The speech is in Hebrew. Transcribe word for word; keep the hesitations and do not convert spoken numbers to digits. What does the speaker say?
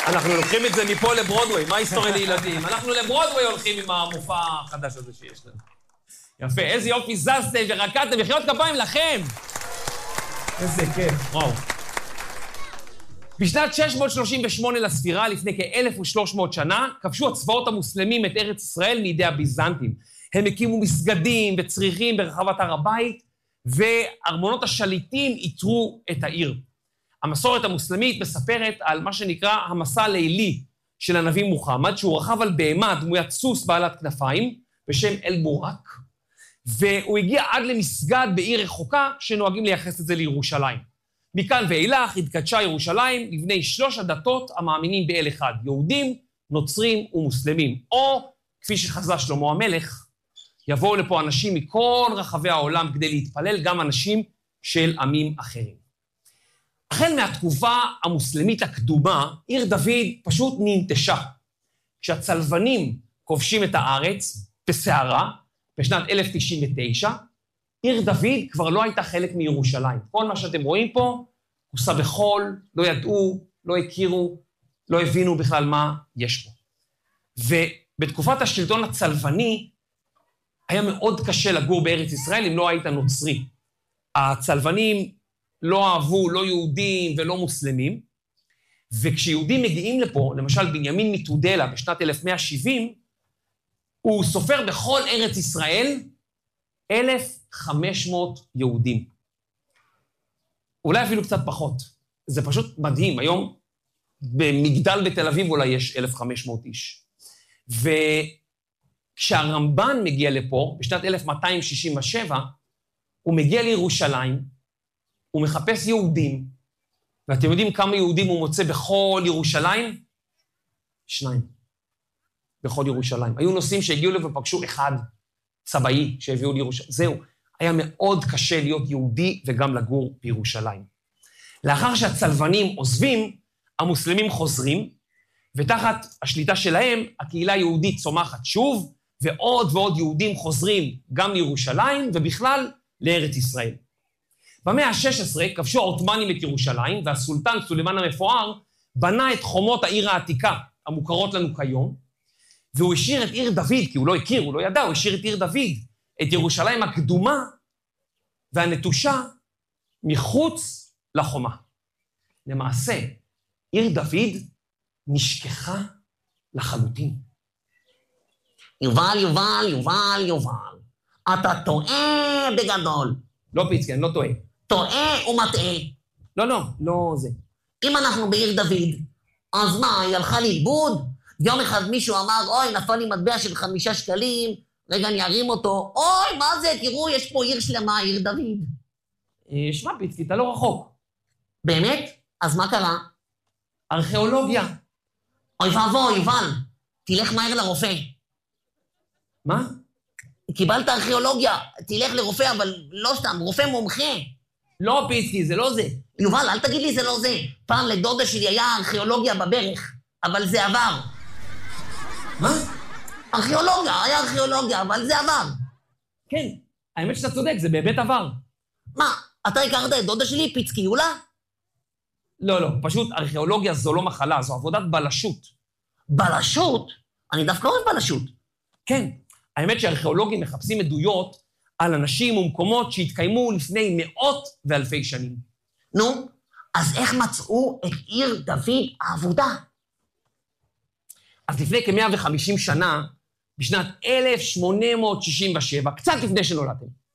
אנחנו לוקחים את זה מפה לברודווי, מה היסטוריה לילדים? אנחנו לברודווי הולכים עם המופע החדש הזה שיש לנו. יפה, איזה יופי זזתם ורקדתם, מחיאות כפיים לכם! איזה כיף, וואו. בשנת שש מאות שלושים ושמונה לספירה, לפני כ-אלף ושלוש מאות שנה, כבשו הצבאות המוסלמים את ארץ ישראל מידי הביזנטים. הם הקימו מסגדים וצריחים ברחבת הר הבית, וארמונות השליטים איתרו את העיר. המסורת המוסלמית מספרת על מה שנקרא המסע הלילי של הנביא מוחמד, שהוא רכב על בהמה דמוית סוס בעלת כנפיים, בשם אל-בורק, והוא הגיע עד למסגד בעיר רחוקה, שנוהגים לייחס את זה לירושלים. מכאן ואילך התקדשה ירושלים לבני שלוש הדתות המאמינים באל אחד, יהודים, נוצרים ומוסלמים. או, כפי שחזה שלמה המלך, יבואו לפה אנשים מכל רחבי העולם כדי להתפלל, גם אנשים של עמים אחרים. החל מהתקופה המוסלמית הקדומה, עיר דוד פשוט ננטשה. כשהצלבנים כובשים את הארץ בסערה, בשנת אלף תשעים ותשע, עיר דוד כבר לא הייתה חלק מירושלים. כל מה שאתם רואים פה, כוסה בחול, לא ידעו, לא הכירו, לא הבינו בכלל מה יש פה. ובתקופת השלטון הצלבני, היה מאוד קשה לגור בארץ ישראל אם לא היית נוצרי. הצלבנים לא אהבו, לא יהודים ולא מוסלמים, וכשיהודים מגיעים לפה, למשל בנימין מתודלה בשנת אלף מאה שבעים, הוא סופר בכל ארץ ישראל אלף וחמש מאות יהודים. אולי אפילו קצת פחות. זה פשוט מדהים. היום במגדל בתל אביב אולי יש אלף וחמש מאות איש. וכשהרמב"ן מגיע לפה, בשנת אלף מאתיים שישים ושבע, הוא מגיע לירושלים, הוא מחפש יהודים, ואתם יודעים כמה יהודים הוא מוצא בכל ירושלים? שניים. בכל ירושלים. היו נוסעים שהגיעו לו ופגשו אחד, צבאי שהביאו לירושלים. זהו, היה מאוד קשה להיות יהודי וגם לגור בירושלים. לאחר שהצלבנים עוזבים, המוסלמים חוזרים, ותחת השליטה שלהם, הקהילה היהודית צומחת שוב, ועוד ועוד יהודים חוזרים גם לירושלים, ובכלל לארץ ישראל. במאה ה-שש עשרה כבשו העות'מאנים את ירושלים, והסולטן סולימאן המפואר בנה את חומות העיר העתיקה, המוכרות לנו כיום, והוא השאיר את עיר דוד, כי הוא לא הכיר, הוא לא ידע, הוא השאיר את עיר דוד, את ירושלים הקדומה והנטושה מחוץ לחומה. למעשה, עיר דוד נשכחה לחלוטין. יובל, יובל, יובל, יובל, אתה טועה בגדול. לא פיצקי, אני לא טועה. טועה ומטעה. לא, לא, לא זה. אם אנחנו בעיר דוד, אז מה, היא הלכה לאיבוד? יום אחד מישהו אמר, אוי, נפל לי מטבע של חמישה שקלים, רגע, אני ארים אותו. אוי, מה זה? תראו, יש פה עיר שלמה, עיר דוד. שמע, פיצקי, אתה לא רחוק. באמת? אז מה קרה? ארכיאולוגיה. אוי ואבוי, יובל, תלך מהר לרופא. מה? קיבלת ארכיאולוגיה, תלך לרופא, אבל לא סתם, רופא מומחה. לא, פיצקי, זה לא זה. יובל, אל תגיד לי זה לא זה. פעם לדודה שלי היה ארכיאולוגיה בברך, אבל זה עבר. מה? ארכיאולוגיה, היה ארכיאולוגיה, אבל זה עבר. כן, האמת שאתה צודק, זה באמת עבר. מה, אתה הכרת את דודה שלי, פיצקיולה? לא, לא, פשוט ארכיאולוגיה זו לא מחלה, זו עבודת בלשות. בלשות? אני דווקא אוהב בלשות. כן, האמת שארכיאולוגים מחפשים עדויות על אנשים ומקומות שהתקיימו לפני מאות ואלפי שנים. נו, אז איך מצאו את עיר דוד האבודה? אז לפני כ-מאה וחמישים שנה, בשנת אלף שמונה מאות שישים ושבע, קצת לפני שנולדתם,